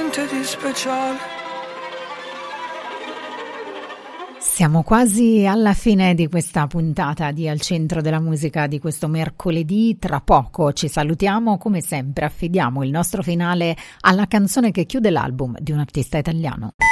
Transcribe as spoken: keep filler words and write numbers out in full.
niente di speciale. Siamo quasi alla fine di questa puntata di Al Centro della Musica di questo mercoledì. Tra poco ci salutiamo, come sempre affidiamo il nostro finale alla canzone che chiude l'album di un artista italiano.